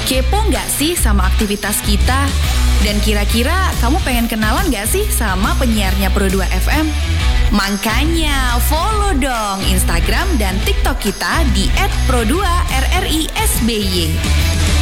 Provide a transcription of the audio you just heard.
Kepo nggak sih sama aktivitas kita? Dan kira-kira kamu pengen kenalan nggak sih sama penyiarnya Pro 2 FM? Makanya follow dong Instagram dan TikTok kita di @pro2rrisby.